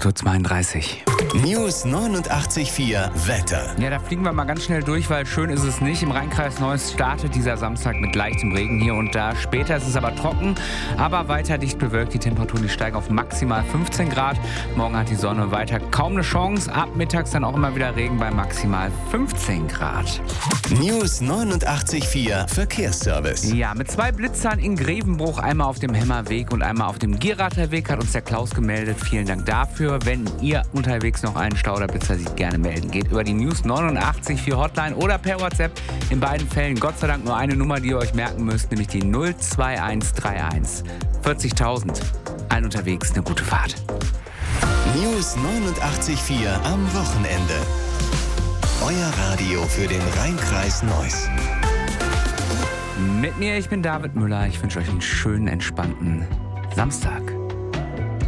8.32 Uhr. News 89.4 Wetter. Ja, da fliegen wir mal ganz schnell durch, weil schön ist es nicht. Im Rheinkreis Neuss startet dieser Samstag mit leichtem Regen hier und da. Später ist es aber trocken, aber weiter dicht bewölkt. Die Temperaturen, die steigen auf maximal 15 Grad. Morgen hat die Sonne weiter kaum eine Chance. Ab mittags dann auch immer wieder Regen bei maximal 15 Grad. News 89.4 Verkehrsservice. Ja, mit 2 Blitzern in Grevenbruch, einmal auf dem Hemmerweg und einmal auf dem Gierrather Weg, hat uns der Klaus gemeldet. Vielen Dank dafür. Wenn ihr unterwegs noch einen Stau oder Blitzer sieht, gerne melden. Geht über die News 89.4 Hotline oder per WhatsApp. In beiden Fällen Gott sei Dank nur eine Nummer, die ihr euch merken müsst, nämlich die 02131. 40.000. Allen unterwegs eine gute Fahrt. News 89.4 am Wochenende. Euer Radio für den Rheinkreis Neuss. Mit mir, ich bin David Müller. Ich wünsche euch einen schönen, entspannten Samstag.